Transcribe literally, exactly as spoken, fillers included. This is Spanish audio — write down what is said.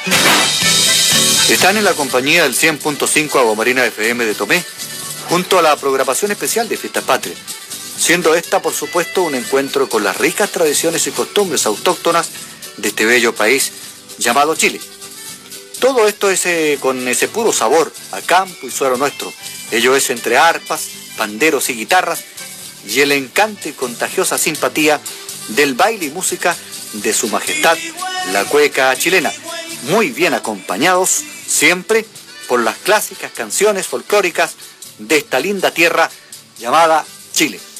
Están en la compañía del cien punto cinco Aguamarina F M de Tomé, junto a la programación especial de Fiestas Patrias, siendo esta, por supuesto, un encuentro con las ricas tradiciones y costumbres autóctonas de este bello país llamado Chile. Todo esto es eh, con ese puro sabor a campo y suero nuestro. Ello es entre arpas, panderos y guitarras, y el encanto y contagiosa simpatía del baile y música de su majestad, la cueca chilena, muy bien acompañados siempre por las clásicas canciones folclóricas de esta linda tierra llamada Chile.